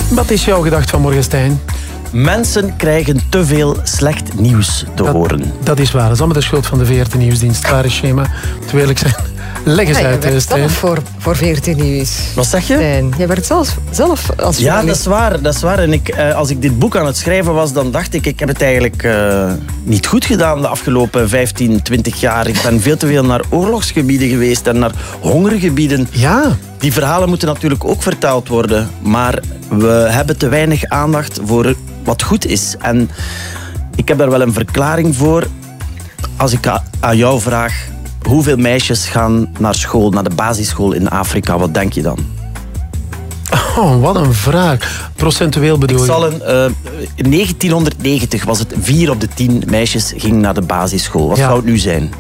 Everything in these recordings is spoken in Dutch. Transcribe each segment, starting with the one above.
Wat is jouw gedachte van morgen, Stijn? Mensen krijgen te veel slecht nieuws te horen. Dat is waar. Dat is allemaal de schuld van de VRT Nieuwsdienst. Klare schema. Te eerlijk zijn. Leg eens uit, Stijn. Voor VRT Nieuws. Wat zeg je? Stijn, jij werkt zelf als Ja, dat is waar. En als ik dit boek aan het schrijven was, dan dacht ik heb het eigenlijk niet goed gedaan de afgelopen 15, 20 jaar. Ik ben veel te veel naar oorlogsgebieden geweest en naar hongergebieden. Ja. Die verhalen moeten natuurlijk ook vertaald worden. Maar we hebben te weinig aandacht voor wat goed is. En ik heb daar wel een verklaring voor. Als ik aan jou vraag, hoeveel meisjes gaan naar school, naar de basisschool in Afrika? Wat denk je dan? Oh, wat een vraag. Procentueel bedoel je? In 1990 was het 4 op de 10 meisjes gingen naar de basisschool. Wat zou het nu zijn?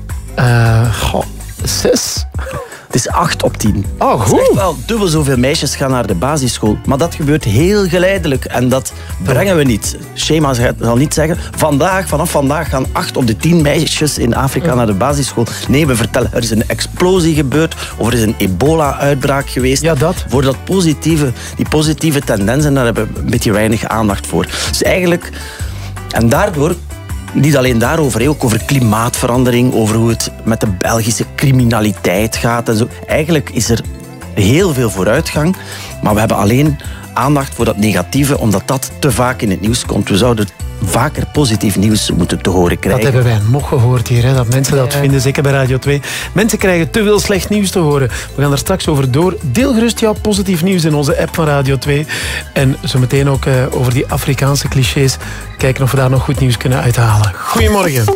6? Het is 8 op 10. Oh, goed. Het is echt wel dubbel zoveel meisjes gaan naar de basisschool. Maar dat gebeurt heel geleidelijk. En dat brengen we niet. Schema zal niet zeggen, vanaf vandaag gaan 8 op de 10 meisjes in Afrika naar de basisschool. Nee, we vertellen, er is een explosie gebeurd. Of er is een ebola-uitbraak geweest. Ja, dat. Voor die positieve tendensen, daar hebben we een beetje weinig aandacht voor. Dus eigenlijk... En daardoor... Niet alleen daarover, ook over klimaatverandering, over hoe het met de Belgische criminaliteit gaat en zo. Eigenlijk is er heel veel vooruitgang, maar we hebben alleen aandacht voor dat negatieve, omdat dat te vaak in het nieuws komt. We zouden vaker positief nieuws moeten te horen krijgen. Dat hebben wij nog gehoord hier, hè, dat mensen dat vinden, zeker bij Radio 2. Mensen krijgen te veel slecht nieuws te horen. We gaan er straks over door. Deel gerust jouw positief nieuws in onze app van Radio 2. En zo meteen ook over die Afrikaanse clichés. Kijken of we daar nog goed nieuws kunnen uithalen. Goedemorgen.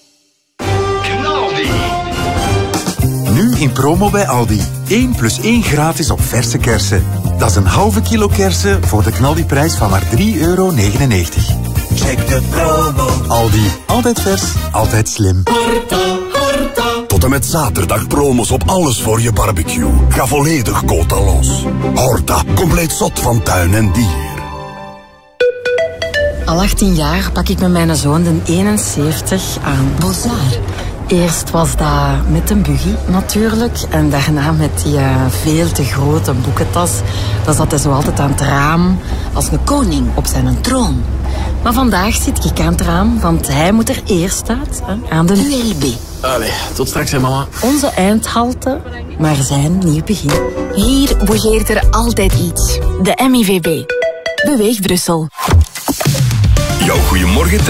Nu in promo bij Aldi. 1 + 1 gratis op verse kersen. Dat is een halve kilo kersen voor de knaldiprijs van maar €3,99. Check de promo. Aldi. Altijd vers, altijd slim. Tot en met zaterdag promos op alles voor je barbecue. Ga volledig quota los. Horta, compleet zot van tuin en dier. Al 18 jaar pak ik met mijn zoon de 71 aan Bozar. Eerst was dat met een buggy natuurlijk. En daarna met die veel te grote boekentas. Dan zat hij zo altijd aan het raam als een koning op zijn troon. Maar vandaag zit ik aan het raam, want hij moet er eerst uit, aan de ULB. Allee, tot straks hè mama. Onze eindhalte, maar zijn nieuw begin. Hier bougeert er altijd iets. De MIVB. Beweeg Brussel. Jouw goeiemorgen